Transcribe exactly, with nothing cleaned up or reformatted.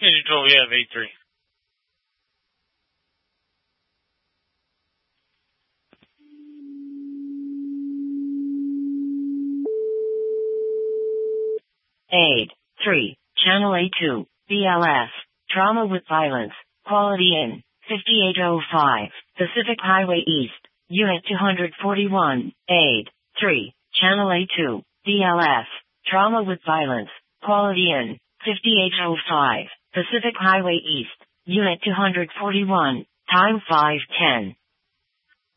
Neutral, we have eight three. eight three, Channel A two, B L S, Trauma with Violence, Quality Inn, fifty-eight oh five, Pacific Highway East, Unit two forty-one, eight three, Channel A two, B L S, Trauma with Violence, Quality Inn, fifty-eight oh five, Pacific Highway East, Unit two forty-one, time five ten.